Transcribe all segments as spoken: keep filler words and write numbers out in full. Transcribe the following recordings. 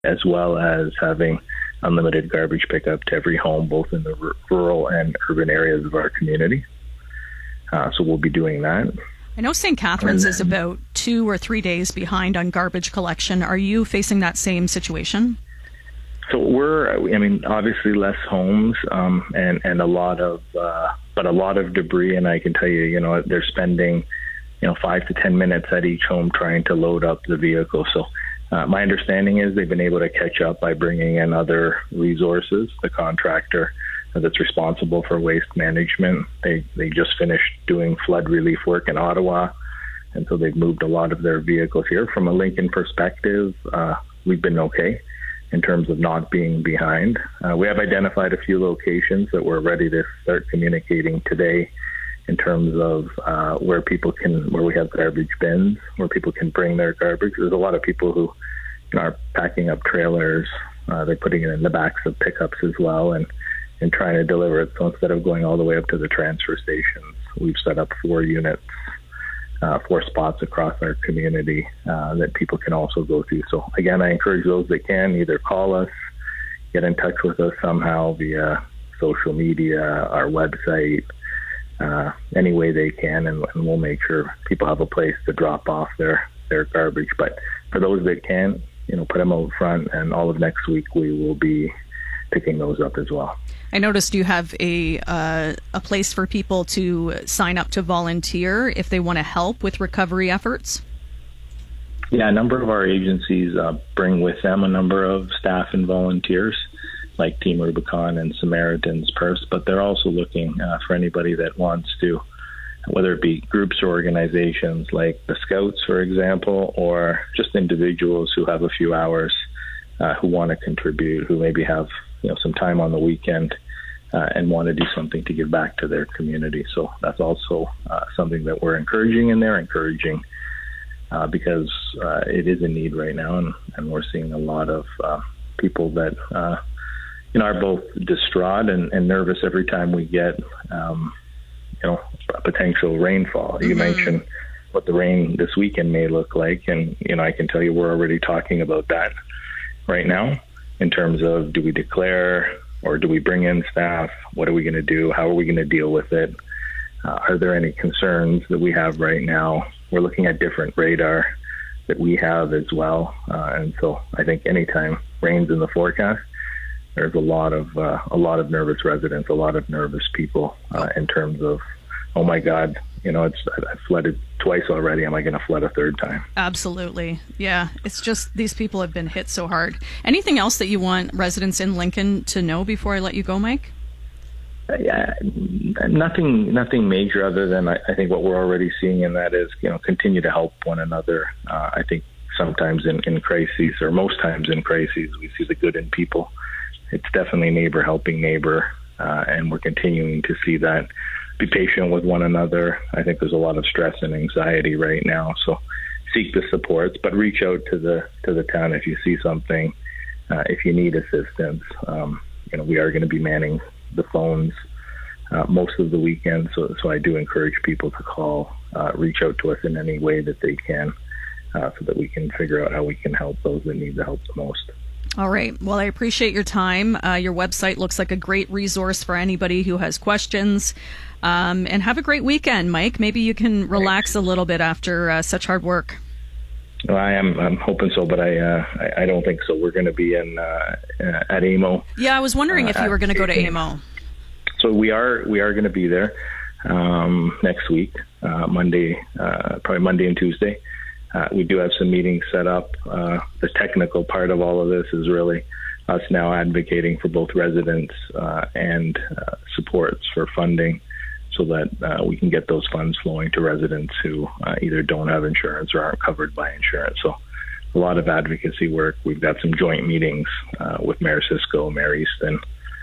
as well as having unlimited garbage pickup to every home, both in the r- rural and urban areas of our community. Uh, so we'll be doing that. I know Saint Catharines is about two or three days behind on garbage collection. Are you facing that same situation? So we're, I mean, obviously less homes um, and, and a lot of, uh, but a lot of debris. And I can tell you, you know, they're spending, you know, five to ten minutes at each home trying to load up the vehicle. So uh, my understanding is they've been able to catch up by bringing in other resources. The contractor that's responsible for waste management, they, they just finished doing flood relief work in Ottawa. And so they've moved a lot of their vehicles here. From a Lincoln perspective, uh, we've been okay in terms of not being behind. Uh, we have identified a few locations that we're ready to start communicating today in terms of uh, where people can, where we have garbage bins, where people can bring their garbage. There's a lot of people who, you know, are packing up trailers. Uh, they're putting it in the backs of pickups as well and, and trying to deliver it. So instead of going all the way up to the transfer stations, we've set up four units, uh, four spots across our community uh, that people can also go to. So again, I encourage those that can either call us, get in touch with us somehow via social media, our website, uh, any way they can, and, and we'll make sure people have a place to drop off their, their garbage. But for those that can, you know, put them out front, and all of next week we will be picking those up as well. I noticed you have a uh, a place for people to sign up to volunteer if they want to help with recovery efforts. Yeah, a number of our agencies uh, bring with them a number of staff and volunteers, like Team Rubicon and Samaritan's Purse, but they're also looking uh, for anybody that wants to, whether it be groups or organizations like the Scouts, for example, or just individuals who have a few hours uh, who want to contribute, who maybe have, you know, some time on the weekend uh, and want to do something to give back to their community. So that's also uh, something that we're encouraging, and they're encouraging uh, because uh, it is a need right now, and, and we're seeing a lot of uh, people that uh, you know are both distraught and, and nervous every time we get um, you know a potential rainfall. Mm-hmm. You mentioned what the rain this weekend may look like, and you know I can tell you we're already talking about that right now. In terms of, do we declare or do we bring in staff? What are we going to do? How are we going to deal with it? Uh, are there any concerns that we have right now? We're looking at different radar that we have as well. Uh, and so I think anytime rain's in the forecast, there's a lot of uh, a lot of nervous residents, a lot of nervous people uh, in terms of, oh my God, you know, it's I've flooded twice already. Am I going to flood a third time? Absolutely. Yeah. It's just these people have been hit so hard. Anything else that you want residents in Lincoln to know before I let you go, Mike? Uh, yeah, nothing, nothing major other than I, I think what we're already seeing, and that is, you know, continue to help one another. Uh, I think sometimes in, in crises, or most times in crises, we see the good in people. It's definitely neighbor helping neighbor, uh, and we're continuing to see that. Be patient with one another. I think there's a lot of stress and anxiety right now, so seek the supports, but reach out to the to the town if you see something, uh, if you need assistance. Um, you know, we are going to be manning the phones uh, most of the weekend, so so I do encourage people to call, uh, reach out to us in any way that they can, uh, so that we can figure out how we can help those that need the help the most. All right. Well, I appreciate your time. Uh, your website looks like a great resource for anybody who has questions. Um, and have a great weekend, Mike. Maybe you can relax a little bit after uh, such hard work. Well, I am. I'm hoping so, but I. Uh, I, I don't think so. We're going to be in uh, at A M O. Yeah, I was wondering uh, if you were going to go to A M O. So we are. We are going to be there um, next week, uh, Monday, uh, probably Monday and Tuesday. Uh, we do have some meetings set up. Uh, the technical part of all of this is really us now advocating for both residents uh, and uh, supports for funding, so that uh, we can get those funds flowing to residents who uh, either don't have insurance or aren't covered by insurance. So a lot of advocacy work. We've got some joint meetings uh, with Mayor Cisco, Mayor Easton,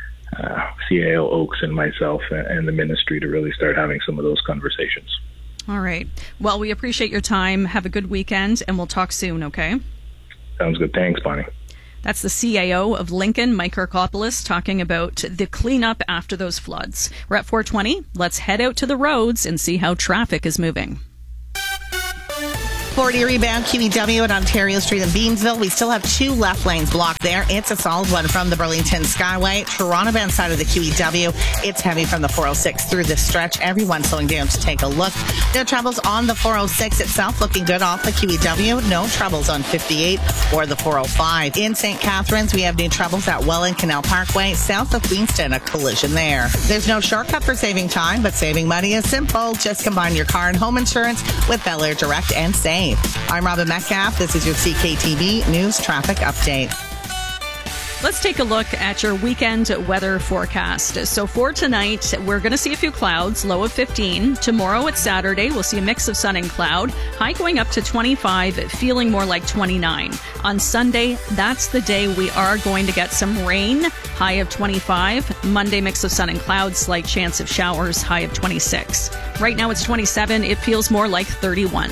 uh, C A O Oaks, and myself and the ministry to really start having some of those conversations. All right. Well, we appreciate your time. Have a good weekend, and we'll talk soon, okay? Sounds good. Thanks, Bonnie. That's the C A O of Lincoln, Mike Kirkopoulos, talking about the cleanup after those floods. We're at four twenty. Let's head out to the roads and see how traffic is moving. forty rebound, Q E W at Ontario Street in Beamsville. We still have two left lanes blocked there. It's a solid one from the Burlington Skyway. Toronto bound side of the Q E W. It's heavy from the four oh six through this stretch. Everyone slowing down to take a look. No troubles on the four oh six itself. Looking good off the Q E W. No troubles on fifty-eight or the four oh five. In Saint Catharines, we have new troubles at Welland Canal Parkway. South of Queenston, a collision there. There's no shortcut for saving time, but saving money is simple. Just combine your car and home insurance with Bel Air Direct and save. I'm Robin Metcalf. This is your C K T V News Traffic Update. Let's take a look at your weekend weather forecast. So for tonight, we're going to see a few clouds, low of fifteen. Tomorrow, it's Saturday, we'll see a mix of sun and cloud. High going up to twenty-five, feeling more like twenty-nine. On Sunday, that's the day we are going to get some rain, high of twenty-five. Monday, mix of sun and clouds, slight chance of showers, high of twenty-six. Right now, it's twenty-seven. It feels more like thirty-one.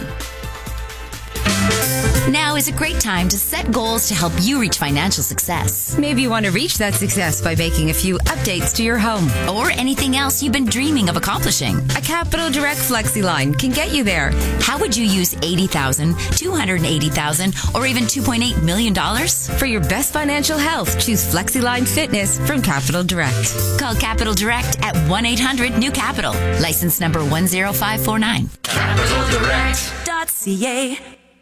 Now is a great time to set goals to help you reach financial success. Maybe you want to reach that success by making a few updates to your home. Or anything else you've been dreaming of accomplishing. A Capital Direct Flexi line can get you there. How would you use eighty thousand dollars, two hundred eighty thousand dollars, or even two point eight million dollars? For your best financial health, choose Flexi Line Fitness from Capital Direct. Call Capital Direct at one eight hundred new capital. License number one zero five four nine. capital direct dot c a.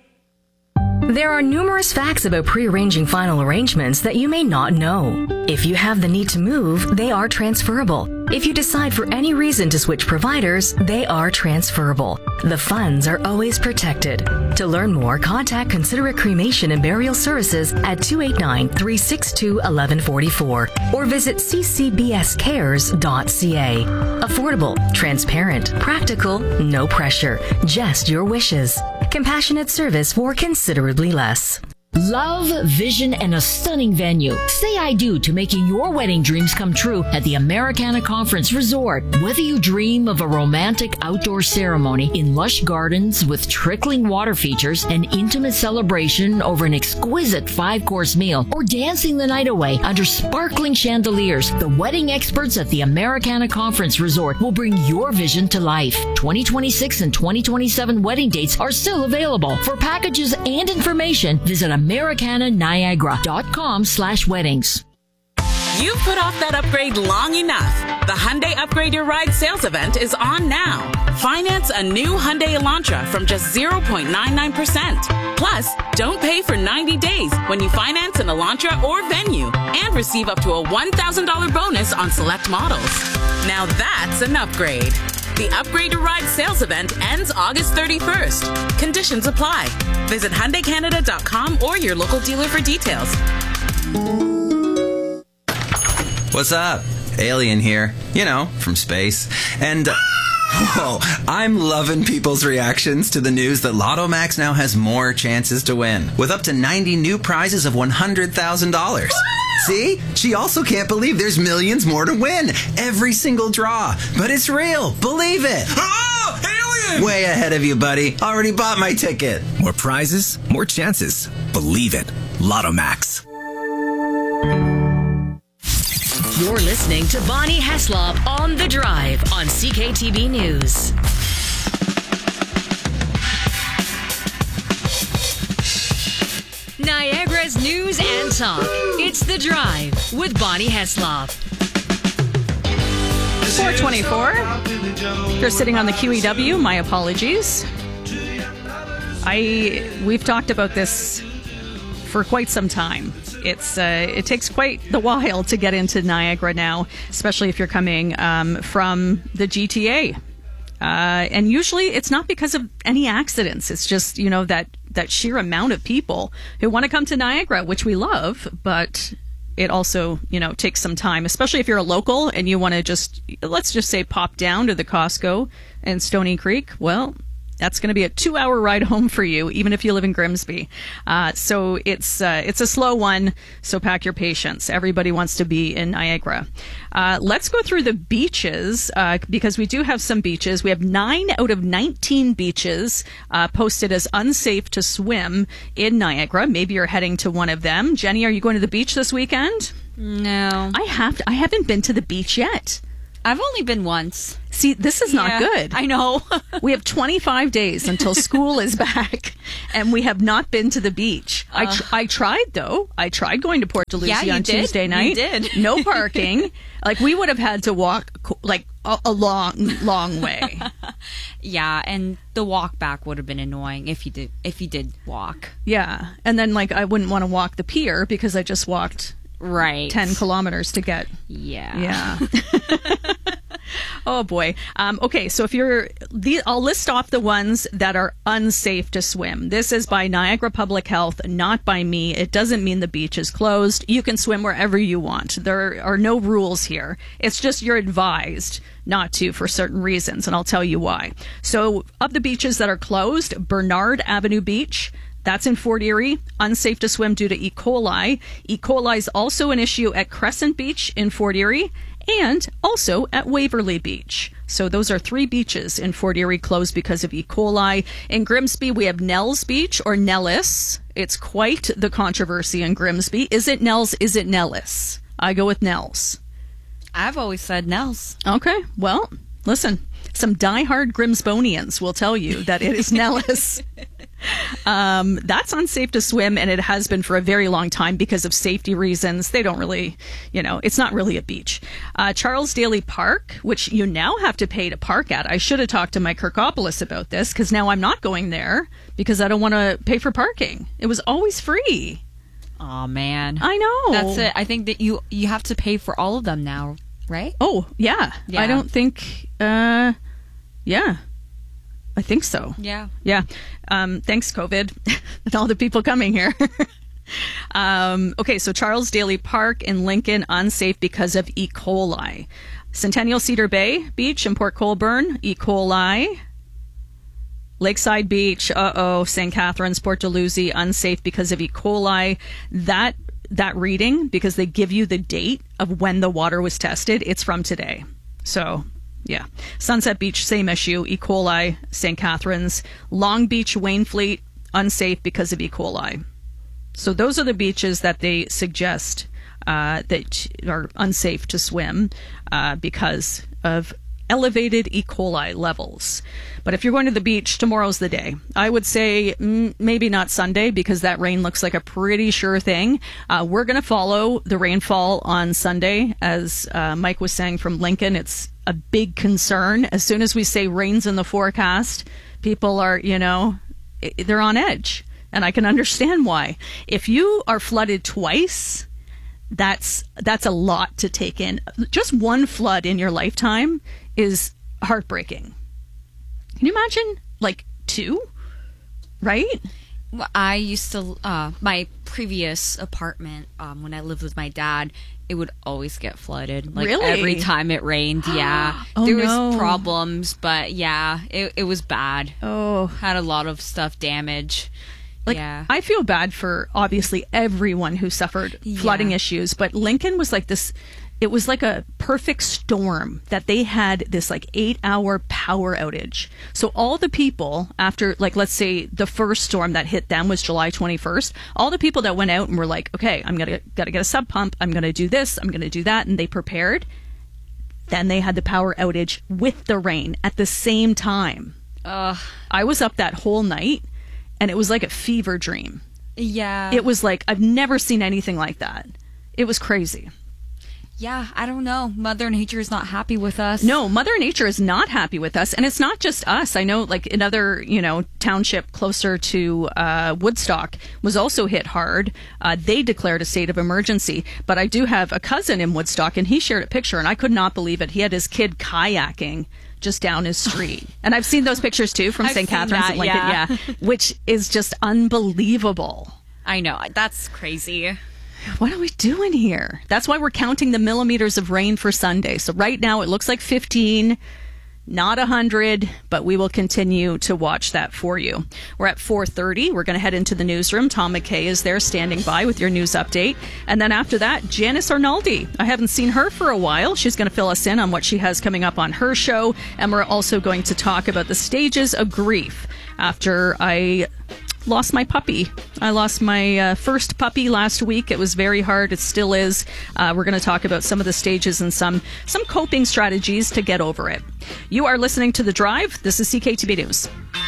There are numerous facts about pre-arranging final arrangements that you may not know. If you have the need to move, they are transferable. If you decide for any reason to switch providers, they are transferable. The funds are always protected. To learn more, contact Considerate Cremation and Burial Services at two eight nine, three six two, one one four four or visit c c b s cares dot c a. Affordable, transparent, practical, no pressure, just your wishes. Compassionate service for considerably less. Love, vision, and a stunning venue. Say I do to making your wedding dreams come true at the Americana Conference Resort. Whether you dream of a romantic outdoor ceremony in lush gardens with trickling water features, an intimate celebration over an exquisite five-course meal, or dancing the night away under sparkling chandeliers, the wedding experts at the Americana Conference Resort will bring your vision to life. twenty twenty-six and twenty twenty-seven wedding dates are still available. For packages and information, visit Americana Niagara dot com slash weddings. You've put off that upgrade long enough. The Hyundai Upgrade Your Ride sales event is on now. Finance a new Hyundai Elantra from just zero point nine nine percent. Plus, don't pay for ninety days when you finance an Elantra or Venue and receive up to a one thousand dollars bonus on select models. Now that's an upgrade. The Upgrade Your Ride sales event ends August thirty-first. Conditions apply. Visit Hyundai Canada dot com or your local dealer for details. What's up? Alien here. You know, from space. And, uh, whoa, I'm loving people's reactions to the news that Lotto Max now has more chances to win, with up to ninety new prizes of one hundred thousand dollars. See? She also can't believe there's millions more to win. Every single draw. But it's real. Believe it. Oh, alien! Way ahead of you, buddy. Already bought my ticket. More prizes, more chances. Believe it. Lotto Max. You're listening to Bonnie Heslop on The Drive on C K T V News. Niagara's news and talk. It's The Drive with Bonnie Heslop. four twenty-four. If you're sitting on the Q E W, my apologies. I we've talked about this for quite some time. It's uh, it takes quite the while to get into Niagara now, especially if you're coming um, from the G T A. Uh, and usually it's not because of any accidents. It's just, you know, that, that sheer amount of people who want to come to Niagara, which we love, but it also, you know, takes some time, especially if you're a local and you want to just, let's just say, pop down to the Costco in Stony Creek. Well, that's going to be a two-hour ride home for you, even if you live in Grimsby. Uh, so it's uh, it's a slow one, so pack your patience. Everybody wants to be in Niagara. Uh, let's go through the beaches, uh, because we do have some beaches. We have nine out of nineteen beaches uh, posted as unsafe to swim in Niagara. Maybe you're heading to one of them. Jenny, are you going to the beach this weekend? No. I have. To, I haven't been to the beach yet. I've only been once. See, See, this is not Yeah, good. I know. We have twenty-five days until school is back, and we have not been to the beach. I tr- I tried, though. I tried going to Port Dalhousie Yeah, you on did. Tuesday You night. did. No parking. Like, we would have had to walk, co- like, a, a long, long way. Yeah, and the walk back would have been annoying if you did if you did walk. Yeah. And then, like, I wouldn't want to walk the pier because I just walked Right. ten kilometers to get. Yeah. Yeah. Oh boy. Um, okay, so if you're, the, I'll list off the ones that are unsafe to swim. This is by Niagara Public Health, not by me. It doesn't mean the beach is closed. You can swim wherever you want. There are no rules here. It's just you're advised not to for certain reasons, and I'll tell you why. So, of the beaches that are closed, Bernard Avenue Beach. That's in Fort Erie, unsafe to swim due to E. coli. E. coli is also an issue at Crescent Beach in Fort Erie and also at Waverly Beach. So those are three beaches in Fort Erie closed because of E. coli. In Grimsby, we have Nels Beach or Nellis. It's quite the controversy in Grimsby. Is it Nels? Is it Nellis? I go with Nels. I've always said Nels. Okay, well, listen, some diehard Grimsbonians will tell you that it is Nellis. Um, that's unsafe to swim, and it has been for a very long time because of safety reasons. They don't really, you know, it's not really a beach. Uh, Charles Daly Park, which you now have to pay to park at. I should have talked to Mike Kirkopoulos about this because now I'm not going there because I don't want to pay for parking. It was always free. Oh man, I know. That's it. I think that you you have to pay for all of them now, right? Oh yeah. Yeah. I don't think. Uh, yeah. I think so. Yeah. Yeah. Um, thanks, COVID, and all the people coming here. um, okay, so Charles Daly Park in Lincoln, unsafe because of E. coli. Centennial Cedar Bay Beach in Port Colborne, E. coli. Lakeside Beach, uh-oh, Saint Catharines, Port Dalhousie, unsafe because of E. coli. That that reading, because they give you the date of when the water was tested, it's from today. So... yeah. Sunset Beach, same issue. E. coli, Saint Catharines. Long Beach, Wainfleet, unsafe because of E. coli. So those are the beaches that they suggest uh, that are unsafe to swim uh, because of elevated E. coli levels. But if you're going to the beach, tomorrow's the day. I would say mm, maybe not Sunday because that rain looks like a pretty sure thing. Uh, we're going to follow the rainfall on Sunday. As uh, Mike was saying from Lincoln, it's a big concern. As soon as we say rain's in the forecast, people are, you know, they're on edge. And I can understand why. If you are flooded twice, that's that's a lot to take in. Just one flood in your lifetime is heartbreaking. Can you imagine, like, two? Right? Well, I used to, uh, my previous apartment, um, when I lived with my dad, it would always get flooded. Like, really? every time it rained, yeah. Oh, there no. was problems, but yeah, it, it was bad. Oh. Had a lot of stuff damage. Like, yeah. I feel bad for, obviously, everyone who suffered flooding Yeah. issues, but Lincoln was like this, it was like a perfect storm that they had this, like, eight-hour power outage. So all the people, after, like, let's say the first storm that hit them was July twenty-first, all the people that went out and were like, okay, I'm going to gotta get a sub pump, I'm going to do this, I'm going to do that, and they prepared, then they had the power outage with the rain at the same time. Ugh. I was up that whole night, and it was like a fever dream. Yeah. It was like, I've never seen anything like that. It was crazy. Yeah, I don't know. Mother Nature is not happy with us. No, Mother Nature is not happy with us. And it's not just us. I know, like, another, you know, township closer to uh, Woodstock was also hit hard. Uh, they declared a state of emergency. But I do have a cousin in Woodstock, and he shared a picture, and I could not believe it. He had his kid kayaking just down his street. And I've seen those pictures, too, from Saint Catharines and Lincoln. Yeah. yeah, which is just unbelievable. I know. That's crazy. What are we doing here? That's why we're counting the millimeters of rain for Sunday. So right now it looks like fifteen, not one hundred, but we will continue to watch that for you. We're at four thirty. We're going to head into the newsroom. Tom McKay is there standing by with your news update. And then after that, Janice Arnaldi. I haven't seen her for a while. She's going to fill us in on what she has coming up on her show. And we're also going to talk about the stages of grief after I lost my puppy. I lost my uh, first puppy last week. It was very hard. It still is. Uh, we're going to talk about some of the stages and some some coping strategies to get over it. You are listening to The Drive. This is C K T B News.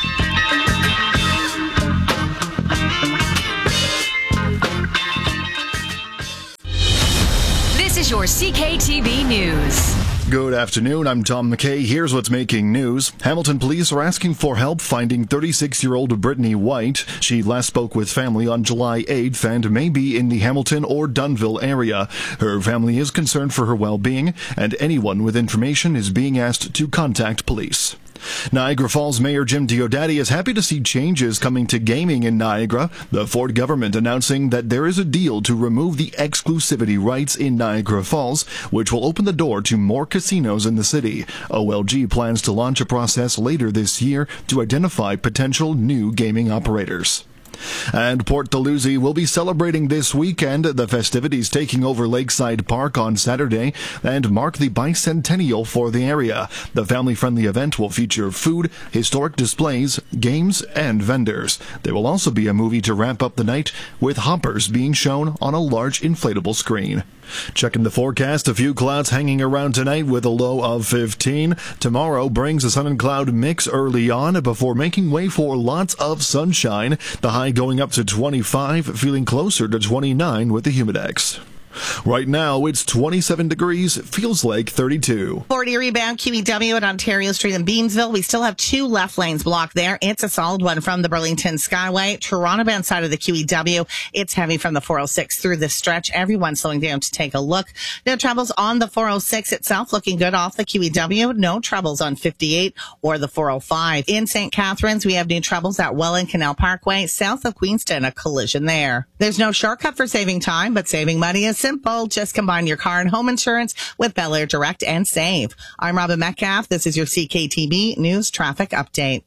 This is your C K T B News. Good afternoon, I'm Tom McKay. Here's what's making news. Hamilton police are asking for help finding thirty-six-year-old Brittany White. She last spoke with family on July eighth and may be in the Hamilton or Dunnville area. Her family is concerned for her well-being, and anyone with information is being asked to contact police. Niagara Falls Mayor Jim Diodati is happy to see changes coming to gaming in Niagara. The Ford government announcing that there is a deal to remove the exclusivity rights in Niagara Falls, which will open the door to more casinos in the city. O L G plans to launch a process later this year to identify potential new gaming operators. And Port Dalhousie will be celebrating this weekend, the festivities taking over Lakeside Park on Saturday and mark the bicentennial for the area. The family-friendly event will feature food, historic displays, games, and vendors. There will also be a movie to wrap up the night, with Hoppers being shown on a large inflatable screen. Checking the forecast, a few clouds hanging around tonight with a low of fifteen. Tomorrow brings a sun and cloud mix early on before making way for lots of sunshine. The high going up to twenty-five, feeling closer to twenty-nine with the Humidex. Right now, it's twenty-seven degrees, feels like thirty-two. forty rebound Q E W at Ontario Street in Beamsville. We still have two left lanes blocked there. It's a solid one from the Burlington Skyway. Toronto-bound side of the Q E W. It's heavy from the four oh six through this stretch. Everyone slowing down to take a look. No troubles on the four oh six itself. Looking good off the Q E W. No troubles on fifty-eight or the four oh five. In Saint Catharines, we have new troubles at Welland Canal Parkway. South of Queenston, a collision there. There's no shortcut for saving time, but saving money is simple. Just combine your car and home insurance with Bel Air Direct and save. I'm Robin Metcalf. This is your C K T B News Traffic Update.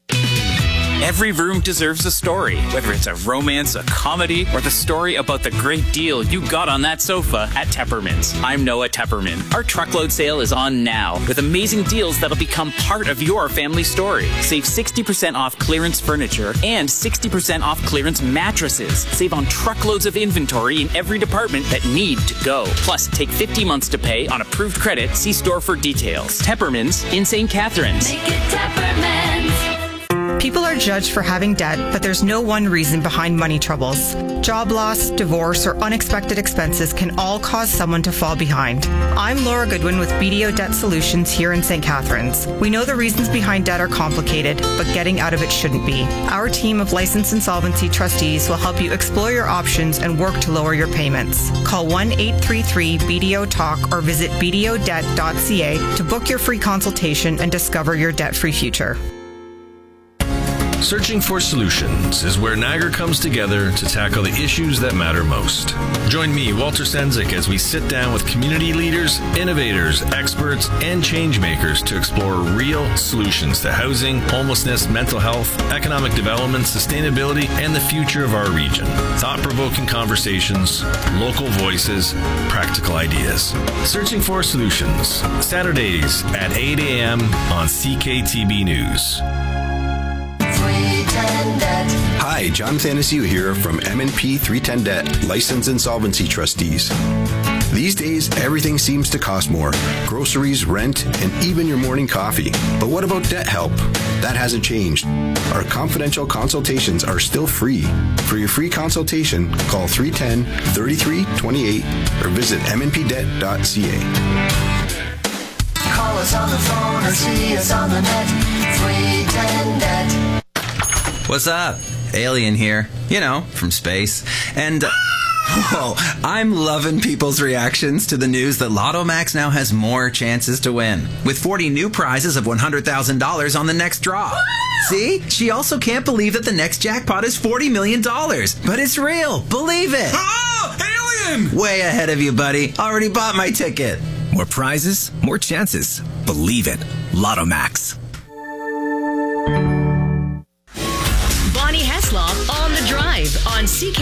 Every room deserves a story, whether it's a romance, a comedy, or the story about the great deal you got on that sofa at Tepperman's. I'm Noah Tepperman. Our truckload sale is on now with amazing deals that'll become part of your family story. Save sixty percent off clearance furniture and sixty percent off clearance mattresses. Save on truckloads of inventory in every department that need to go. Plus, take fifty months to pay on approved credit. See store for details. Tepperman's in Saint Catharines. Make it Tepperman's. People are judged for having debt, but there's no one reason behind money troubles. Job loss, divorce, or unexpected expenses can all cause someone to fall behind. I'm Laura Goodwin with B D O Debt Solutions here in Saint Catharines. We know the reasons behind debt are complicated, but getting out of it shouldn't be. Our team of licensed insolvency trustees will help you explore your options and work to lower your payments. Call one eight three three B D O talk or visit b d o debt dot c a to book your free consultation and discover your debt-free future. Searching for Solutions is where Niagara comes together to tackle the issues that matter most. Join me, Walter Senzik, as we sit down with community leaders, innovators, experts, and changemakers to explore real solutions to housing, homelessness, mental health, economic development, sustainability, and the future of our region. Thought-provoking conversations, local voices, practical ideas. Searching for Solutions, Saturdays at eight a.m. on C K T B News. Hi, John Thanasiu here from M and P three ten Debt, Licensed Insolvency Trustees. These days, everything seems to cost more. Groceries, rent, and even your morning coffee. But what about debt help? That hasn't changed. Our confidential consultations are still free. For your free consultation, call three one zero, three three two eight or visit m n p debt dot c a. Call us on the phone or see us on the net. three ten Debt. What's up? Alien here. You know, from space. And, uh, whoa, I'm loving people's reactions to the news that Lotto Max now has more chances to win. With forty new prizes of one hundred thousand dollars on the next draw. See? She also can't believe that the next jackpot is forty million dollars. But it's real. Believe it. Oh, alien! Way ahead of you, buddy. Already bought my ticket. More prizes, more chances. Believe it. Lotto Max. Bonnie Heslop on The Drive on C K.